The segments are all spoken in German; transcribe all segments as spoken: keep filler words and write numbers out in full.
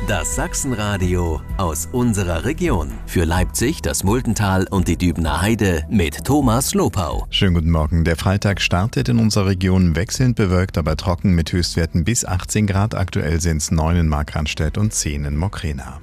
Das Sachsenradio aus unserer Region. Für Leipzig, das Muldental und die Dübener Heide mit Thomas Lopau. Schönen guten Morgen. Der Freitag startet in unserer Region wechselnd bewölkt, aber trocken mit Höchstwerten bis achtzehn Grad. Aktuell sind es neun in Markranstädt und zehn in Mokrana.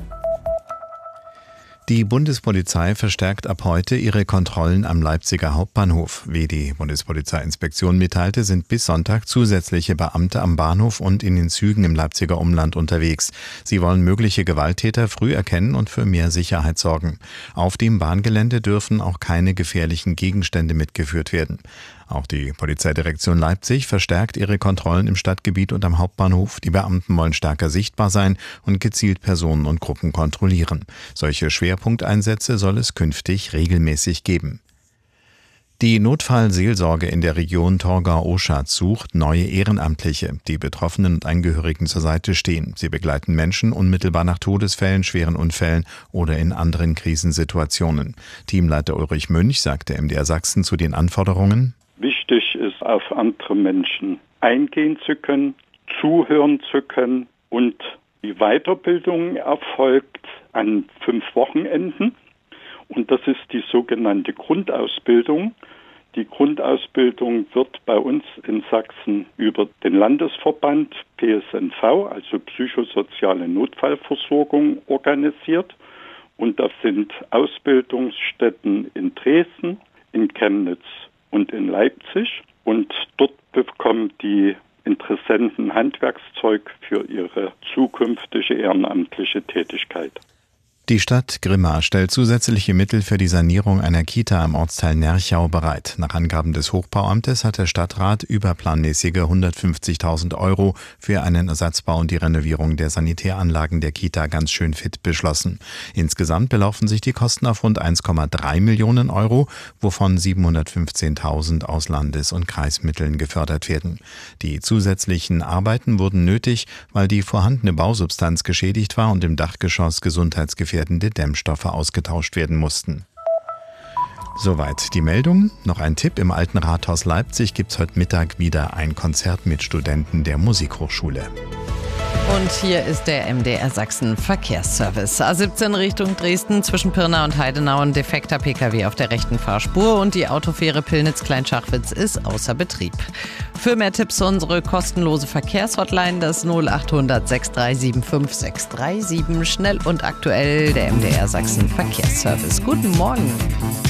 Die Bundespolizei verstärkt ab heute ihre Kontrollen am Leipziger Hauptbahnhof. Wie die Bundespolizeiinspektion mitteilte, sind bis Sonntag zusätzliche Beamte am Bahnhof und in den Zügen im Leipziger Umland unterwegs. Sie wollen mögliche Gewalttäter früh erkennen und für mehr Sicherheit sorgen. Auf dem Bahngelände dürfen auch keine gefährlichen Gegenstände mitgeführt werden. Auch die Polizeidirektion Leipzig verstärkt ihre Kontrollen im Stadtgebiet und am Hauptbahnhof. Die Beamten wollen stärker sichtbar sein und gezielt Personen und Gruppen kontrollieren. Solche Schwerpunkteinsätze soll es künftig regelmäßig geben. Die Notfallseelsorge in der Region Torgau-Oschatz sucht neue Ehrenamtliche, die Betroffenen und Angehörigen zur Seite stehen. Sie begleiten Menschen unmittelbar nach Todesfällen, schweren Unfällen oder in anderen Krisensituationen. Teamleiter Ulrich Münch sagte M D R Sachsen zu den Anforderungen: Wichtig ist, auf andere Menschen eingehen zu können, zuhören zu können, und die Weiterbildung erfolgt an fünf Wochenenden, und das ist die sogenannte Grundausbildung. Die Grundausbildung wird bei uns in Sachsen über den Landesverband P S N V, also Psychosoziale Notfallversorgung, organisiert, und das sind Ausbildungsstätten in Dresden, in Chemnitz und in Leipzig, und dort bekommen die Interessenten Handwerkszeug für ihre zukünftige ehrenamtliche Tätigkeit. Die Stadt Grimma stellt zusätzliche Mittel für die Sanierung einer Kita im Ortsteil Nerchau bereit. Nach Angaben des Hochbauamtes hat der Stadtrat überplanmäßige hundertfünfzigtausend Euro für einen Ersatzbau und die Renovierung der Sanitäranlagen der Kita Ganz schön fit beschlossen. Insgesamt belaufen sich die Kosten auf rund eins Komma drei Millionen Euro, wovon siebenhundertfünfzehntausend aus Landes- und Kreismitteln gefördert werden. Die zusätzlichen Arbeiten wurden nötig, weil die vorhandene Bausubstanz geschädigt war und im Dachgeschoss gesundheitsgefährdende Dämmstoffe ausgetauscht werden mussten. Soweit die Meldung. Noch ein Tipp: Im Alten Rathaus Leipzig gibt es heute Mittag wieder ein Konzert mit Studenten der Musikhochschule. Und hier ist der M D R Sachsen Verkehrsservice. A siebzehn Richtung Dresden zwischen Pirna und Heidenau ein defekter P K W auf der rechten Fahrspur und die Autofähre Pillnitz-Kleinschachwitz ist außer Betrieb. Für mehr Tipps unsere kostenlose Verkehrshotline, das null achthundert sechs drei sieben fünf sechs drei sieben. Schnell und aktuell der M D R Sachsen Verkehrsservice. Guten Morgen.